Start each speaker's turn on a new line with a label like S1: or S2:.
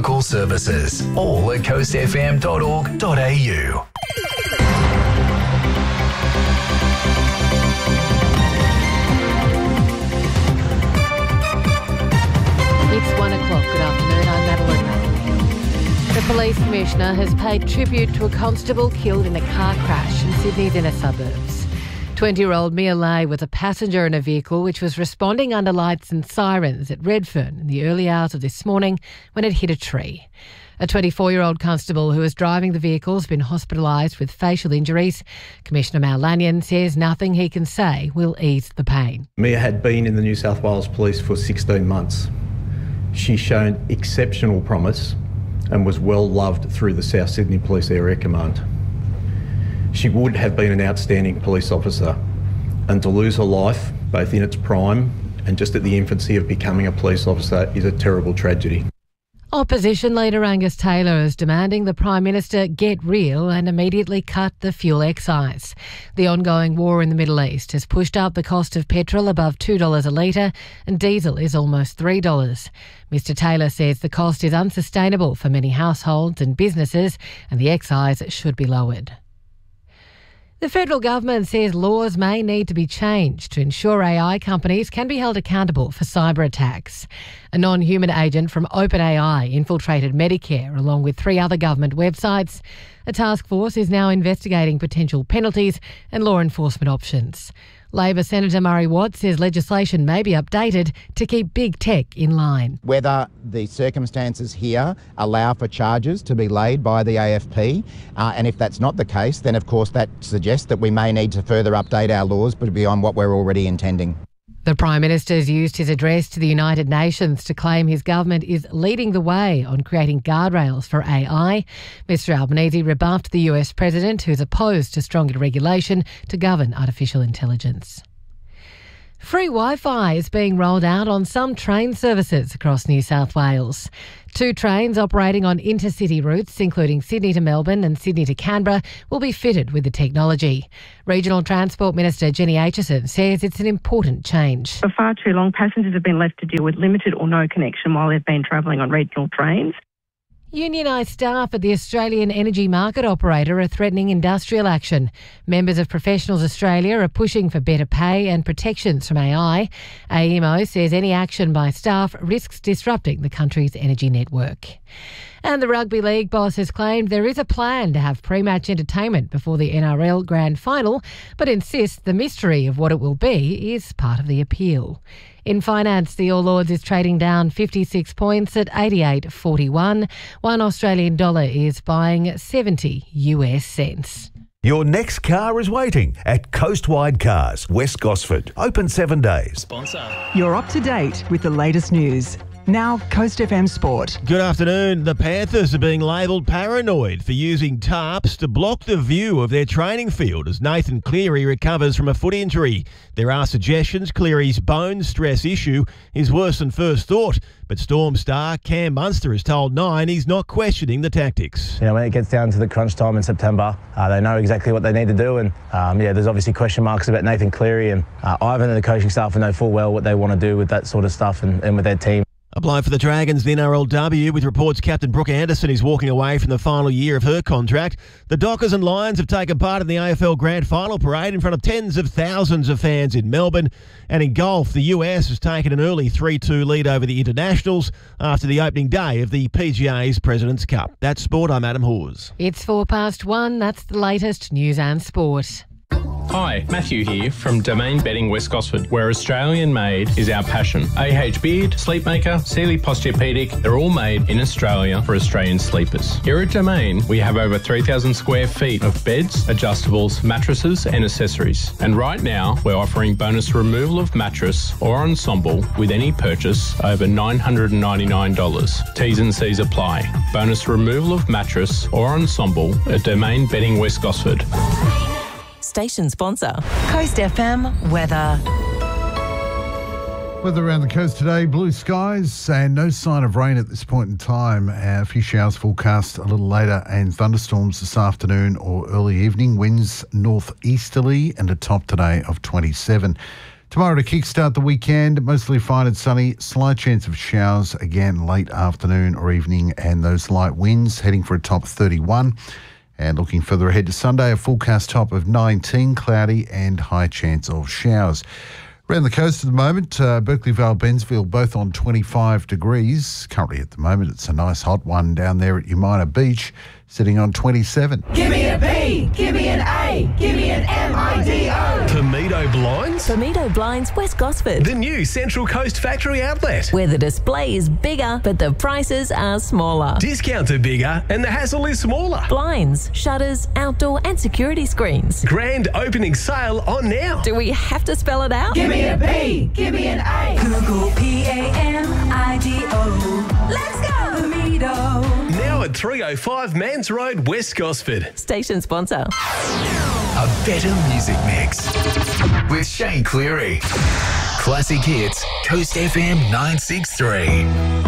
S1: local services. All at coastfm.org.au.
S2: It's 1 o'clock. Good afternoon. I'm Madeline McNeil. The police commissioner has paid tribute to a constable killed in a car crash in Sydney's inner suburbs. 20-year-old Mia Lay was a passenger in a vehicle which was responding under lights and sirens at Redfern in the early hours of this morning when it hit a tree. A 24-year-old constable who was driving the vehicle has been hospitalised with facial injuries. Commissioner Mal Lanyon says nothing he can say will ease the pain.
S3: Mia had been in the New South Wales Police for 16 months. She's shown exceptional promise and was well loved through the South Sydney Police Area Command. She would have been an outstanding police officer, and to lose her life, both in its prime and just at the infancy of becoming a police officer, is a terrible tragedy.
S2: Opposition leader Angus Taylor is demanding the Prime Minister get real and immediately cut the fuel excise. The ongoing war in the Middle East has pushed up the cost of petrol above $2 a litre and diesel is almost $3. Mr Taylor says the cost is unsustainable for many households and businesses and the excise should be lowered. The federal government says laws may need to be changed to ensure AI companies can be held accountable for cyber attacks. A non-human agent from OpenAI infiltrated Medicare along with 3 other government websites. A task force is now investigating potential penalties and law enforcement options. Labor Senator Murray Watt says legislation may be updated to keep big tech in line.
S4: Whether the circumstances here allow for charges to be laid by the AFP, and if that's not the case, then of course that suggests that we may need to further update our laws but beyond what we're already intending.
S2: The Prime Minister's used his address to the United Nations to claim his government is leading the way on creating guardrails for AI. Mr Albanese rebuffed the US President, who's opposed to stronger regulation to govern artificial intelligence. Free Wi-Fi is being rolled out on some train services across New South Wales. 2 trains operating on intercity routes, including Sydney to Melbourne and Sydney to Canberra, will be fitted with the technology. Regional Transport Minister Jenny Aitchison says it's an important change.
S5: For far too long, passengers have been left to deal with limited or no connection while they've been travelling on regional trains.
S2: Unionised staff at the Australian Energy Market Operator are threatening industrial action. Members of Professionals Australia are pushing for better pay and protections from AI. AEMO says any action by staff risks disrupting the country's energy network. And the Rugby League boss has claimed there is a plan to have pre-match entertainment before the NRL Grand Final, but insists the mystery of what it will be is part of the appeal. In finance, the All Ords is trading down 56 points at 88.41. One Australian dollar is buying 70 US cents.
S6: Your next car is waiting at Coastwide Cars, West Gosford. Open 7 days.
S7: You're up to date with the latest news. Now, Coast FM Sport.
S8: Good afternoon. The Panthers are being labelled paranoid for using tarps to block the view of their training field as Nathan Cleary recovers from a foot injury. There are suggestions Cleary's bone stress issue is worse than first thought, but Storm star Cam Munster has told Nine he's not questioning the tactics.
S9: You know, when it gets down to the crunch time in September, they know exactly what they need to do, and there's obviously question marks about Nathan Cleary, and Ivan and the coaching staff know full well what they want to do with that sort of stuff and with their team.
S8: A blow for the Dragons in NRLW, with reports Captain Brooke Anderson is walking away from the final year of her contract. The Dockers and Lions have taken part in the AFL Grand Final parade in front of tens of thousands of fans in Melbourne. And in golf, the US has taken an early 3-2 lead over the Internationals after the opening day of the PGA's President's Cup. That's sport. I'm Adam Hawes.
S2: It's 1:04. That's the latest news and sport.
S10: Hi, Matthew here from Domain Bedding West Gosford, where Australian made is our passion. AH Beard, Sleepmaker, Sealy Posturepedic, they're all made in Australia for Australian sleepers. Here at Domain, we have over 3,000 square feet of beds, adjustables, mattresses and accessories. And right now, we're offering bonus removal of mattress or ensemble with any purchase over $999. T's and C's apply. Bonus removal of mattress or ensemble at Domain Bedding West Gosford.
S11: Station sponsor. Coast FM weather.
S12: Weather around the coast today, blue skies and no sign of rain at this point in time. A few showers forecast a little later and thunderstorms this afternoon or early evening. Winds northeasterly and a top today of 27. Tomorrow to kickstart the weekend, mostly fine and sunny, slight chance of showers again late afternoon or evening, and those light winds heading for a top 31. And looking further ahead to Sunday, a forecast top of 19, cloudy and high chance of showers. Around the coast at the moment, Berkeley Vale, Bensville, both on 25 degrees. Currently at the moment, it's a nice hot one down there at Umina Beach, sitting on 27.
S13: Give me a B, give me an A, give me an M-I-D-O.
S14: Pamido Blinds?
S11: Pamido Blinds, West Gosford.
S14: The new Central Coast factory outlet.
S11: Where the display is bigger, but the prices are smaller.
S14: Discounts are bigger and the hassle is smaller.
S11: Blinds, shutters, outdoor and security screens.
S14: Grand opening sale on now.
S11: Do we have to spell it out?
S13: Give me a B, give me an A. Google P-A-M-I-D-O. Let's go, Pamido.
S14: Now at 305 Mans Road, West Gosford.
S11: Station sponsor.
S1: A better music mix with Shane Cleary. Classic hits, Coast FM 963.